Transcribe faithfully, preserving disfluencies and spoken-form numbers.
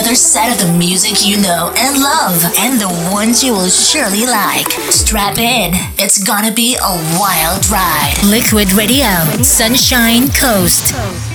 another set of the music you know and love, and the ones you will surely like. Strap in. It's gonna be a wild ride. Liquid Radio, Sunshine Coast.